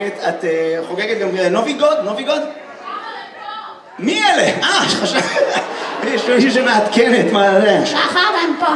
את חוגגת גם נוביגוד? נוביגוד? מי אלה? יש מישהו שמעדכנת מה זה? שחר הם פה.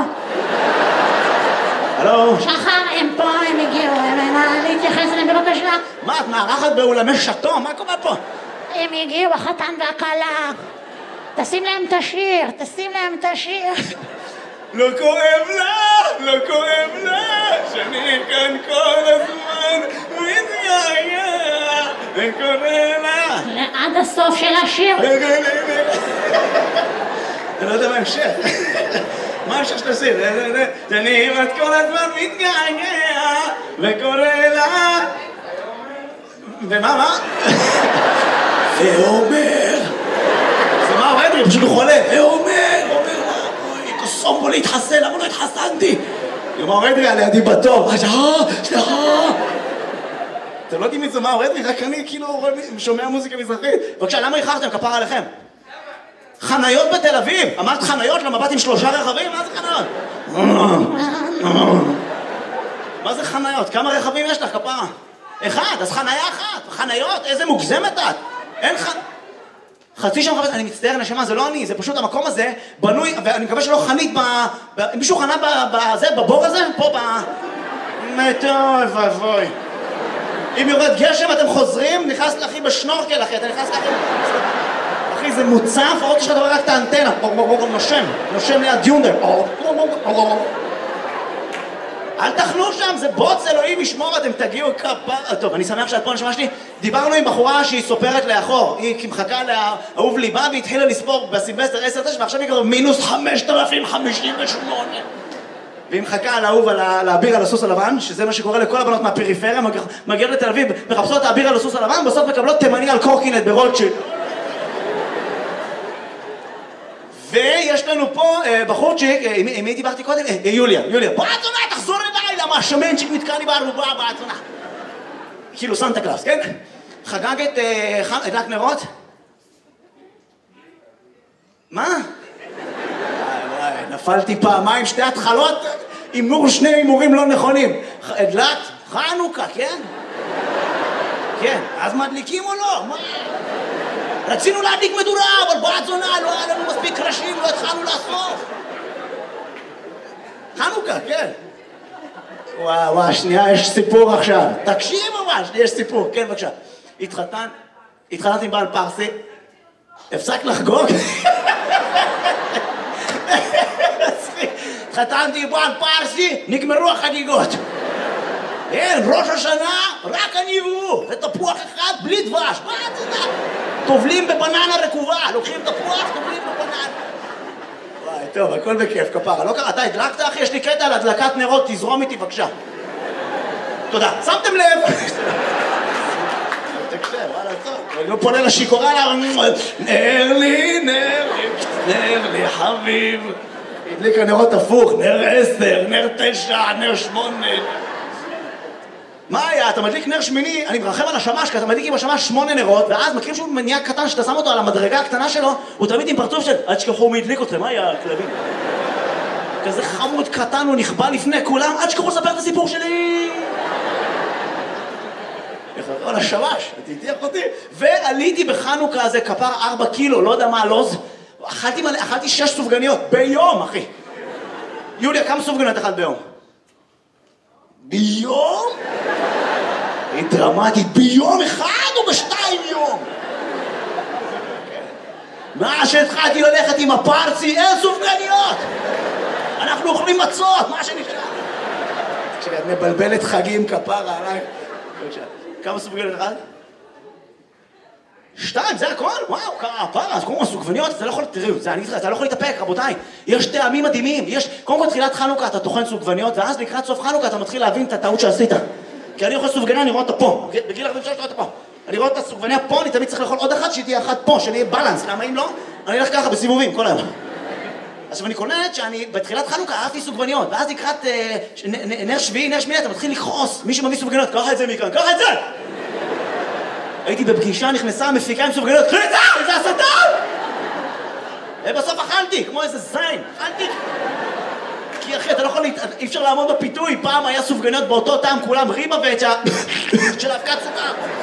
הלו? שחר הם פה, הם הגיעו, להתייחס אליהם בבקשה. מה, את מארחת באולמי שטו? מה קורה פה? הם הגיעו, החתן והכלה. תשים להם את השיר, תשים להם את השיר. לא כואב לה, לא כואב לה, שאני כאן כל הזמן מתגעגע, וקורא לה. עד הסוף של השיר. אני לא יודע מה המשך. מה המשך של השיר? שאני כמעט כל הזמן מתגעגע, וקורא לה. ומה, מה? ואומר. זה מה אדרי, פשוט הוא חולה. ואומר לה. קוסום בו להתחסן, למה לא התחסנתי? יאמר אדרי על ידי בתור. סליחה. אתם לא יודעים מי זה מה אדרי, רק אני כאילו שומע מוזיקה מזרחית. בבקשה, למה איחרתם? כפרה עליכם. חניות בתל אביב. אמרת חניות? לא מבט עם 3 רכבים? מה זה חניות? מה זה חניות? כמה רכבים יש לך, כפרה? 1, אז חניה 1. חניות? איזה מוגזמת את? אין חצי שעה מחפש, אני מצטער נשמה, זה לא אני, זה פשוט המקום הזה בנוי, ואני מקווה שלא חנית מישהו חנה בבור הזה? פה טוב, אבוי. אם יורד גשם אתם חוזרים, נכנס לאחי בשנורקל אחי, אתה נכנס לאחי... אחי, זה מוצף, עוד יש לך דבר רק את האנטנה, נושם ליד יונדר. אל תחנו שם, זה בוץ, אלוהים ישמור, אתם תגיעו כפר... טוב, אני שמח שאת פה נשמע שלי. דיברנו עם בחורה שהיא סופרת לאחור. היא מחכה לאהוב ליבה והתחילה לספור בסילבסטר 10-9 ועכשיו היא כבר מינוס 5,058. והיא מחכה לאהוב על האביר על הסוס הלבן, שזה מה שקורה לכל הבנות מהפריפריה, מגיעות לתל אביב, מחפשות את האביר על הסוס הלבן, בסוף מקבלות תימני על קורקינט ברוטשילד. ויש לנו פה בחורצ'יק, עם מי דיברתי קודם? יוליה. בוא עצונה, תחזור אליי, למה השמנצ'יק נתקע לי בערובה, בעצונה. כאילו סנטה קלאוס, כן? חגגת הדלק נרות? מה? וואי, נפלתי פעמיים, 2 התחלות, הימור 2 הימורים לא נכונים. הדלקת? חנוכה, כן? כן, אז מדליקים או לא? מה? רצינו להדליק מדורה, אבל בעצונה לא היה לנו מספיק קרשים, לא התחלנו לאסוף. חנוכה, כן. וואו, שנייה, יש סיפור עכשיו. תקשיב ממש, יש סיפור, כן, בבקשה. התחתנת עם בעל פרסי, הפסק לחגוג. התחתנתי עם בעל פרסי, נגמרו החגיגות. אין, ראש השנה, רק אני והוא. זה תפוח אחד בלי דבש, מה אתה יודע? טובלים בבננה רקובה, לוקחים תפוח, טובלים בבננה. וואי, טוב, הכל בכיף, כפרה. לא קרה, אתה הדלקת, אחי? יש לי קטע על הדלקת נרות, תזרום איתי, בבקשה. תודה. שמתם לב? תקשב, וואלה, טוב. אני לא פונה לשיקורה, נר לי, חביב. הדליק הנרות הפוך, נר 10, נר 9, נר 8. מה היה? אתה מדליק נר שמיני, אני מרחם על השמש, כי אתה מדליק עם השמש 8 נרות, ואז מכירים שהוא מניע קטן שאתה שם אותו על המדרגה הקטנה שלו, הוא תמיד עם פרצוף של אל תשכחו מי הדליק אתכם, מה היה הכלבים? כזה חמוד קטן, הוא נכבה לפני כולם, אל תשכחו לספר את הסיפור שלי! יחזרו על השמש, תתייח אותי. ועליתי בחנוכה הזה כפר 4 קילו, לא יודע מה הלוז, אכלתי 6 סופגניות ביום, אחי. יוליה, כמה סופגניות אכלת ביום? ביום? היא דרמטית, ביום אחד או ב2 יום? מה שהתחלתי ללכת עם הפרצי, אין סופגניות! אנחנו אוכלים מצות, מה שנשאר? כשאת מבלבלת חגים כפרה עליי. כמה סופגניות אחד? 2, זה הכל? וואו, כפרה, אז קודם כל סופגניות, אתה לא יכול, תראו, אתה לא יכול להתאפק, רבותיי. יש טעמים מדהימים, קודם כל תחילת חנוכה אתה טוחן סופגניות, ואז לקראת סוף חנוכה אתה מתחיל להבין את הטעות שעשית. כי אני אוכל סופגניה, אני רואה אותה פה. בגיל 46 אני רואה אותה פה. אני רואה את הסופגניה פה, אני תמיד צריך לאכול עוד אחת, שהיא תהיה אחת פה, שאני אהיה בלנס. למה אם לא? אני אלך ככה בסיבובים כל היום. אז אני קולט שאני בתחילת חנוכה אהבתי סופגניות, ואז לקראת נר שביעי, נר שמיני, אתה מתחיל לכעוס. מי שמביא סופגניות, קח את זה מכאן, קח את זה! הייתי בפגישה, נכנסה, מפיקה עם סופגניות, קחי את זה! איזה הסתה! ובסוף אכלתי, כמו איזה זין, אכלתי. כי כי אחי, אתה לא יכול, אי אפשר לעמוד בפיתוי, פעם היה סופגניות באותו טעם, כולם ריבה ואת של האבקת סוכר.